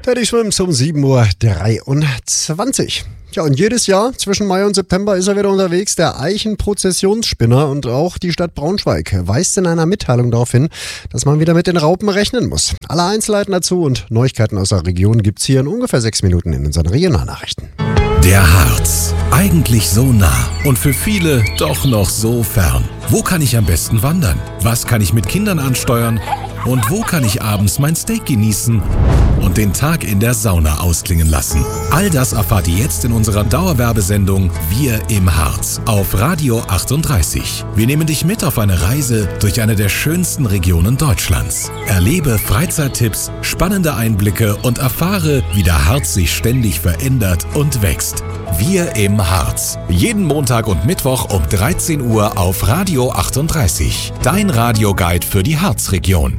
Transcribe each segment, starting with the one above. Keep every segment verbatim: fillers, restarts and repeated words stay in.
Teddy Swims um sieben Uhr dreiundzwanzig. Ja, und jedes Jahr zwischen Mai und September ist er wieder unterwegs, der Eichenprozessionsspinner, und auch die Stadt Braunschweig weist in einer Mitteilung darauf hin, dass man wieder mit den Raupen rechnen muss. Alle Einzelheiten dazu und Neuigkeiten aus der Region gibt's hier in ungefähr sechs Minuten in unseren Regionalnachrichten. Der Harz. Eigentlich so nah und für viele doch noch so fern. Wo kann ich am besten wandern? Was kann ich mit Kindern ansteuern? Und wo kann ich abends mein Steak genießen und den Tag in der Sauna ausklingen lassen? All das erfahrt ihr jetzt in unserer Dauerwerbesendung Wir im Harz auf Radio achtunddreißig. Wir nehmen dich mit auf eine Reise durch eine der schönsten Regionen Deutschlands. Erlebe Freizeittipps, spannende Einblicke und erfahre, wie der Harz sich ständig verändert und wächst. Wir im Harz. Jeden Montag und Mittwoch um dreizehn Uhr auf Radio achtunddreißig. Dein Radioguide für die Harzregion.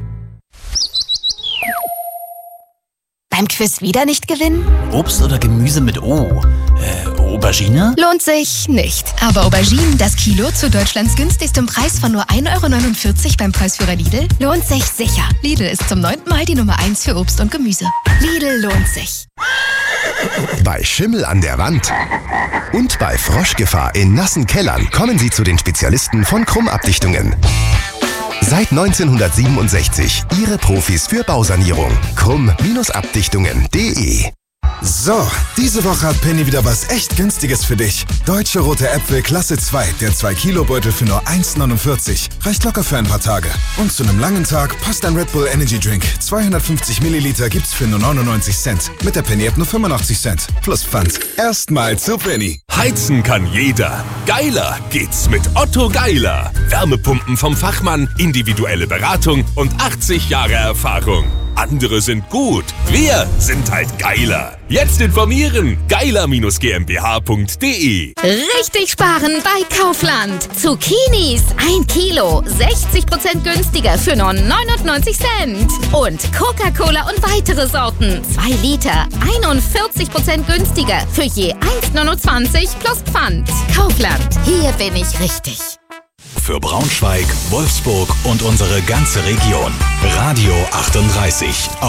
Beim Quiz wieder nicht gewinnen? Obst oder Gemüse mit O? Äh, Aubergine? Lohnt sich nicht. Aber Auberginen, das Kilo zu Deutschlands günstigstem Preis von nur ein Euro neunundvierzig beim Preisführer Lidl, lohnt sich sicher. Lidl ist zum neunten Mal die Nummer eins für Obst und Gemüse. Lidl lohnt sich. Bei Schimmel an der Wand und bei Froschgefahr in nassen Kellern kommen Sie zu den Spezialisten von Krumm-Abdichtungen. Seit neunzehnhundertsiebenundsechzig Ihre Profis für Bausanierung. Krumm Abdichtungen punkt de. So, diese Woche hat Penny wieder was echt Günstiges für dich. Deutsche rote Äpfel Klasse zwei, der zwei Kilo Beutel für nur eins neunundvierzig. Reicht locker für ein paar Tage. Und zu einem langen Tag passt ein Red Bull Energy Drink. zweihundertfünfzig Milliliter gibt's für nur neunundneunzig Cent. Mit der Penny App nur fünfundachtzig Cent. Plus Pfand. Erstmal zu Penny. Heizen kann jeder. Geiler geht's mit Otto Geiler. Wärmepumpen vom Fachmann, individuelle Beratung und achtzig Jahre Erfahrung. Andere sind gut, wir sind halt geiler. Jetzt informieren, geiler Bindestrich GmbH punkt de. Richtig sparen bei Kaufland. Zucchinis, ein Kilo, sechzig Prozent günstiger für nur neunundneunzig Cent. Und Coca-Cola und weitere Sorten, zwei Liter, einundvierzig Prozent günstiger für je eins neunundzwanzig plus Pfand. Kaufland, hier bin ich richtig. Für Braunschweig, Wolfsburg und unsere ganze Region. Radio achtunddreißig.